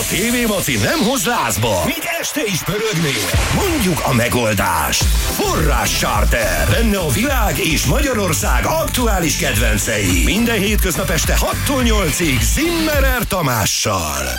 A TV-maci nem hoz lázba, míg este is pörögnél. Mondjuk a megoldást. Forrás Charter. Benne a világ és Magyarország aktuális kedvencei. Minden hétköznap este 6-tól 8-ig Zimmerer Tamással.